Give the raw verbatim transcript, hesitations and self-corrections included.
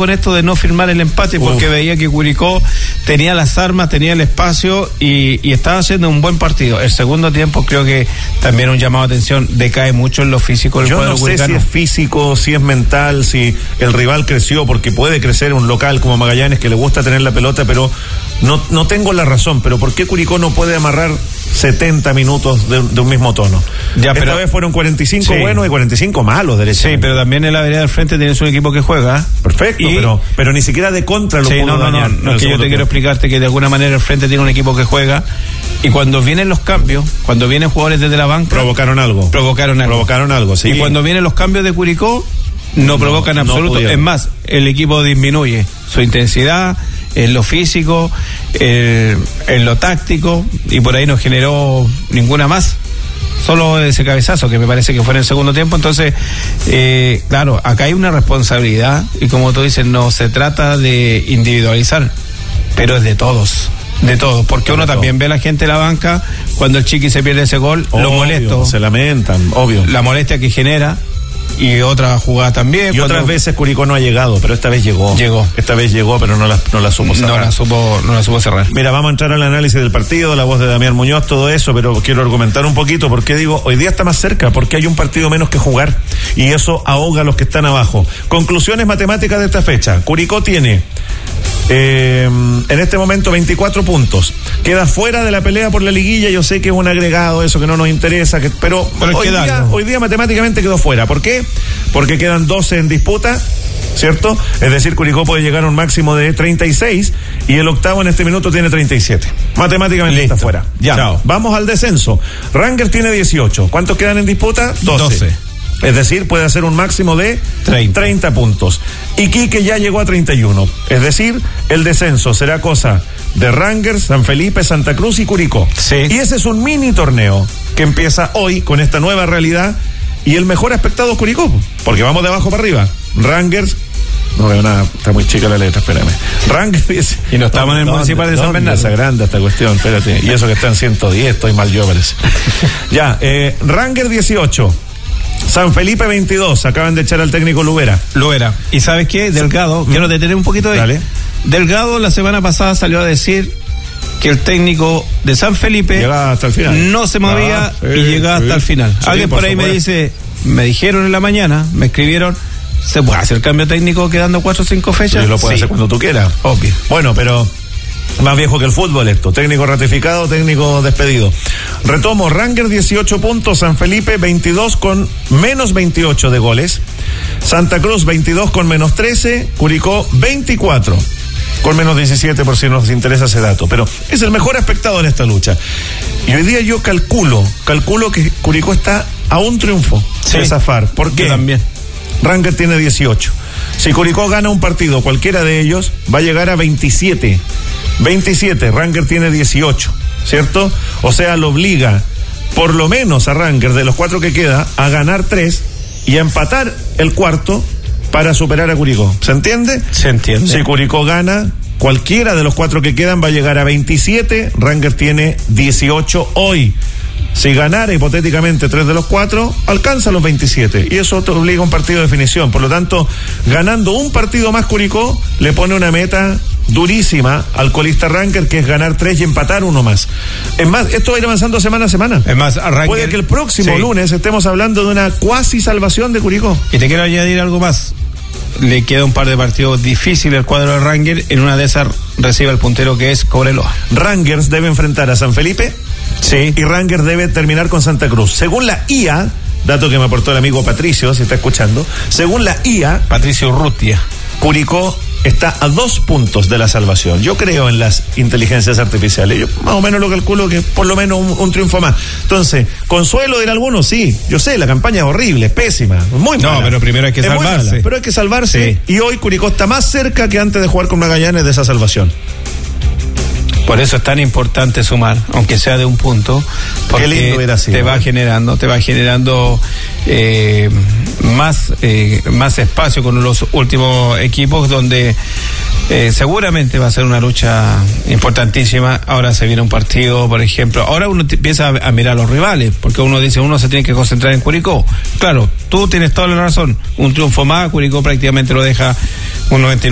con esto de no firmar el empate porque Uf. veía que Curicó tenía las armas, tenía el espacio y, y estaba haciendo un buen partido. El segundo tiempo creo que también un llamado de atención, decae mucho en lo físico del Yo cuadro no sé curicano. si es físico, si es mental, si el rival creció, porque puede crecer un local como Magallanes que le gusta tener la pelota, pero no, no tengo la razón. Pero ¿por qué Curicó no puede amarrar setenta minutos de, de un mismo tono? Ya, Esta pero, vez fueron cuarenta y cinco sí. buenos y cuarenta y cinco malos, derechamente. Sí, pero también en la vereda del frente tienes un equipo que juega. Perfecto, y... pero, pero ni siquiera de contra lo sí, pudo no, no, dañar. No, no, no es que yo te quiero explicarte que de alguna manera el frente tiene un equipo que juega y cuando vienen los cambios, cuando vienen jugadores desde la banca... Provocaron algo. Provocaron algo. Provocaron algo, sí. Y cuando vienen los cambios de Curicó, no, no provocan absoluto. No es más, el equipo disminuye su intensidad en lo físico, eh, en lo táctico, y por ahí no generó ninguna más. Solo ese cabezazo que me parece que fue en el segundo tiempo. Entonces, eh, claro, acá hay una responsabilidad y como tú dices, no se trata de individualizar, pero es de todos. De todo, porque uno también ve a la gente en la banca cuando el Chiqui se pierde ese gol, obvio, lo molesto, se lamentan, obvio, la molestia que genera. Y otra jugada también. Y cuando... otras veces Curicó no ha llegado, pero esta vez llegó. Llegó. Esta vez llegó, pero no la, no la supo cerrar. No la supo, no la supo cerrar. Mira, vamos a entrar al análisis del partido, la voz de Damián Muñoz, todo eso, pero quiero argumentar un poquito porque digo, hoy día está más cerca, porque hay un partido menos que jugar y eso ahoga a los que están abajo. Conclusiones matemáticas de esta fecha. Curicó tiene eh, en este momento veinticuatro puntos. Queda fuera de la pelea por la liguilla. Yo sé que es un agregado, eso que no nos interesa, que, pero, pero hoy, día, hoy día matemáticamente quedó fuera. ¿Por qué? Porque quedan doce en disputa, ¿cierto? Es decir, Curicó puede llegar a un máximo de treinta y seis y el octavo en este minuto tiene treinta y siete. Matemáticamente Listo. Está fuera. Ya, Chao. Vamos al descenso. Rangers tiene dieciocho. ¿Cuántos quedan en disputa? doce. doce. Es decir, puede hacer un máximo de treinta. treinta puntos. Iquique ya llegó a treinta y uno. Es decir, el descenso será cosa de Rangers, San Felipe, Santa Cruz y Curicó. Sí. Y ese es un mini torneo que empieza hoy con esta nueva realidad. Y el mejor aspectado es Curicó, porque vamos de abajo para arriba. Rangers, no veo nada, está muy chica la letra, espérame. Rangers. Y no estamos en el municipal de San Bernardo. Se agranda esta cuestión, espérate. Y eso que está en ciento diez, estoy mal yo, parece. Ya, eh, Rangers dieciocho. San Felipe veintidós, acaban de echar al técnico Lubera. Lubera. ¿Y sabes qué? Delgado, quiero detener un poquito de... Dale. Delgado la semana pasada salió a decir que el técnico de San Felipe llegaba hasta el final. No se movía ah, sí, y llegaba sí. hasta el final. Sí, Alguien por, por ahí me dice, me dijeron en la mañana, me escribieron, ¿se puede hacer cambio técnico quedando cuatro o cinco fechas? Sí, lo puedes sí. hacer cuando tú quieras. Obvio. Bueno, pero... más viejo que el fútbol esto, técnico ratificado, técnico despedido. Retomo, Rangers dieciocho puntos, San Felipe veintidós con menos veintiocho de goles, Santa Cruz veintidós con menos trece, Curicó veinticuatro con menos diecisiete, por si nos interesa ese dato, pero es el mejor aspectado en esta lucha. Y hoy día yo calculo, calculo que Curicó está a un triunfo sí, de zafar. ¿Por qué? También. Rangers tiene dieciocho. Si Curicó gana un partido, cualquiera de ellos, va a llegar a veintisiete. veintisiete, Rangers tiene dieciocho, ¿cierto? O sea, lo obliga, por lo menos a Rangers, de los cuatro que queda, a ganar tres y a empatar el cuarto para superar a Curicó. ¿Se entiende? Se entiende. Si Curicó gana, cualquiera de los cuatro que quedan va a llegar a veintisiete, Rangers tiene dieciocho hoy. Si ganara hipotéticamente tres de los cuatro, alcanza los veintisiete. Y eso te obliga a un partido de definición. Por lo tanto, ganando un partido más Curicó, le pone una meta durísima al colista Rangers, que es ganar tres y empatar uno más. Es más, esto va a ir avanzando semana a semana. Es más, Rangers, puede que el próximo sí. lunes estemos hablando de una cuasi salvación de Curicó. Y te quiero añadir algo más. Le queda un par de partidos difíciles al cuadro de Rangers. En una de esas recibe el puntero que es Cobreloa. Rangers debe enfrentar a San Felipe. Sí. Y Rangers debe terminar con Santa Cruz. Según la I A, dato que me aportó el amigo Patricio, si está escuchando, según la I A, Patricio Urrutia, Curicó está a dos puntos de la salvación. Yo creo en las inteligencias artificiales. Yo más o menos lo calculo que por lo menos un, un triunfo más. Entonces, consuelo dirá algunos, sí. Yo sé, la campaña es horrible, es pésima, muy mala. No, pero primero hay que es salvarse. Mala, pero hay que salvarse. Sí. Y hoy Curicó está más cerca que antes de jugar con Magallanes de esa salvación. Por eso es tan importante sumar, aunque sea de un punto, porque Qué lindo hubiera sido, te va ¿eh? generando, te va generando eh, más eh, más espacio con los últimos equipos, donde eh, seguramente va a ser una lucha importantísima. Ahora se viene un partido, por ejemplo, ahora uno empieza a, a mirar a los rivales, porque uno dice, uno se tiene que concentrar en Curicó. Claro, tú tienes toda la razón, un triunfo más, Curicó prácticamente lo deja un noventa y nueve